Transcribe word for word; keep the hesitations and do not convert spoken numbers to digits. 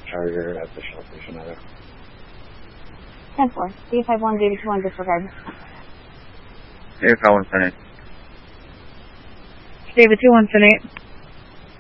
charger at the Shell station either. ten four. D five one, David two one, disregard. David five one, ten eight. David two one, ten eight.